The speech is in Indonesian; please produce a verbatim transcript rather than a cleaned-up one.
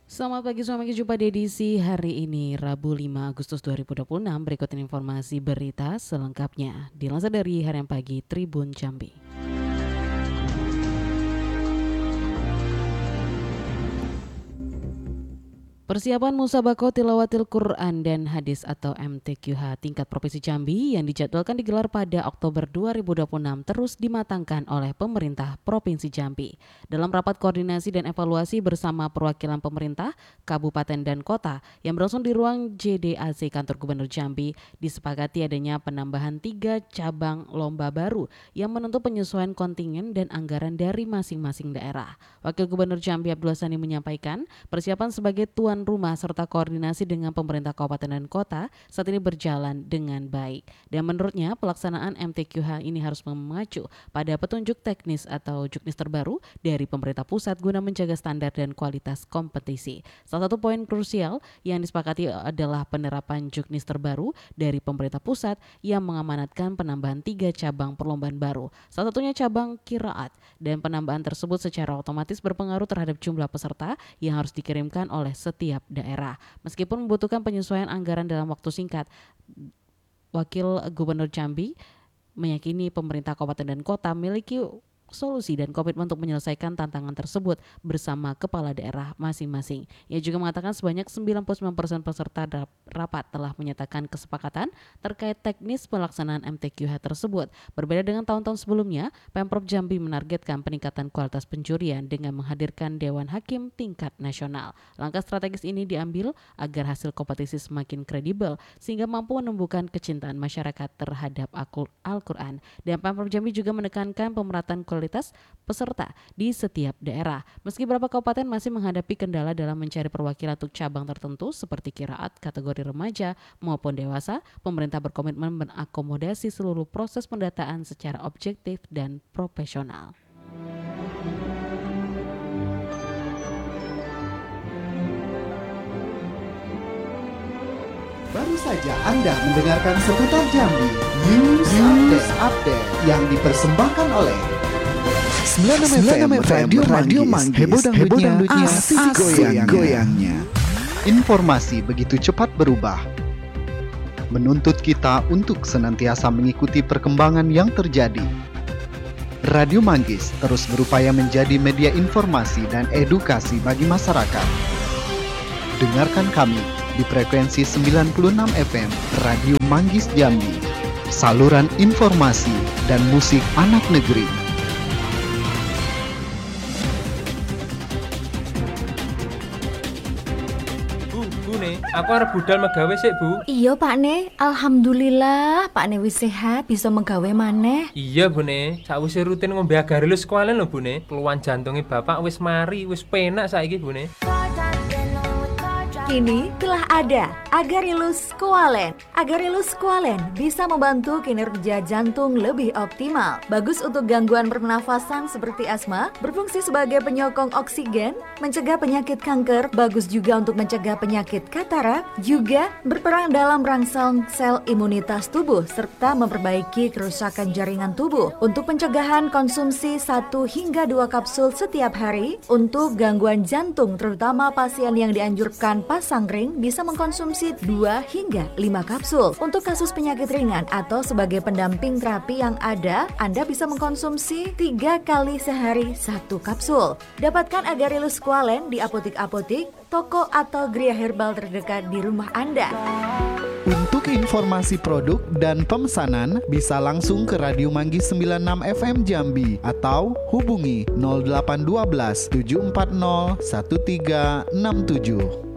Selamat pagi, selamat jumpa di edisi hari ini, Rabu lima Agustus dua ribu dua puluh enam. Berikut informasi berita selengkapnya. Dilansir dari Harian Pagi Tribun Jambi. Persiapan Musabaqah Tilawatil Quran dan Hadis atau M T Q H tingkat Provinsi Jambi yang dijadwalkan digelar pada Oktober dua ribu dua puluh enam terus dimatangkan oleh pemerintah Provinsi Jambi. Dalam rapat koordinasi dan evaluasi bersama perwakilan pemerintah, kabupaten dan kota yang berlangsung di ruang J D A C Kantor Gubernur Jambi, disepakati adanya penambahan tiga cabang lomba baru yang menuntut penyesuaian kontingen dan anggaran dari masing-masing daerah. Wakil Gubernur Jambi Abdullah Sani menyampaikan, persiapan sebagai tuan rumah serta koordinasi dengan pemerintah kabupaten dan kota saat ini berjalan dengan baik. Dan menurutnya pelaksanaan M T Q H ini harus mengacu pada petunjuk teknis atau juknis terbaru dari pemerintah pusat guna menjaga standar dan kualitas kompetisi. Salah satu poin krusial yang disepakati adalah penerapan juknis terbaru dari pemerintah pusat yang mengamanatkan penambahan tiga cabang perlombaan baru. Salah satunya cabang qiraat, dan penambahan tersebut secara otomatis berpengaruh terhadap jumlah peserta yang harus dikirimkan oleh setiap daerah. Meskipun membutuhkan penyesuaian anggaran dalam waktu singkat, Wakil Gubernur Jambi meyakini pemerintah kabupaten dan kota memiliki solusi dan komitmen untuk menyelesaikan tantangan tersebut bersama kepala daerah masing-masing. Ia juga mengatakan sebanyak sembilan puluh sembilan persen peserta rapat telah menyatakan kesepakatan terkait teknis pelaksanaan M T Q H tersebut. Berbeda dengan tahun-tahun sebelumnya, Pemprov Jambi menargetkan peningkatan kualitas penjurian dengan menghadirkan Dewan Hakim tingkat nasional. Langkah strategis ini diambil agar hasil kompetisi semakin kredibel sehingga mampu menumbuhkan kecintaan masyarakat terhadap Al-Quran. Dan Pemprov Jambi juga menekankan pemerataan kualitas peserta di setiap daerah. Meski beberapa kabupaten masih menghadapi kendala dalam mencari perwakilan untuk cabang tertentu seperti qiraat, kategori remaja maupun dewasa, pemerintah berkomitmen mengakomodasi seluruh proses pendataan secara objektif dan profesional. Baru saja Anda mendengarkan seputar Jambi News, News Update, Update yang dipersembahkan oleh sembilan puluh enam F M Radio, Radio Manggis, heboh dangdutnya, asik goyang-goyangnya. Informasi begitu cepat berubah, menuntut kita untuk senantiasa mengikuti perkembangan yang terjadi. Radio Manggis terus berupaya menjadi media informasi dan edukasi bagi masyarakat. Dengarkan kami di frekuensi sembilan puluh enam F M Radio Manggis Jambi, saluran informasi dan musik anak negeri. Bu ne, aku arep budal megawe sik, Bu. Iya, Pak Ne. Alhamdulillah, Pak Ne wis sehat, bisa megawe maneh. Iya, Bu ne. Sakwise rutin ngombe Agarelus Squalene lho, Bu ne. Keluhan jantunge Bapak wis mari, wis penak saiki, Bu ne. Kini telah ada Agarelus Squalene. Agarelus Squalene bisa membantu kinerja jantung lebih optimal. Bagus untuk gangguan pernafasan seperti asma, berfungsi sebagai penyokong oksigen, mencegah penyakit kanker, bagus juga untuk mencegah penyakit katarak, juga berperan dalam merangsang sel imunitas tubuh serta memperbaiki kerusakan jaringan tubuh. Untuk pencegahan konsumsi satu hingga dua kapsul setiap hari. Untuk gangguan jantung terutama pasien yang dianjurkan pasang ring bisa mengkonsumsi dua hingga lima kapsul. Untuk kasus penyakit ringan atau sebagai pendamping terapi yang ada, Anda bisa mengkonsumsi tiga kali sehari satu kapsul. Dapatkan Agarelus Squalene di apotik-apotik, toko atau geria herbal terdekat di rumah Anda. Untuk informasi produk dan pemesanan bisa langsung ke Radio Manggis sembilan puluh enam F M Jambi atau hubungi nol delapan satu dua tujuh empat nol satu tiga enam tujuh.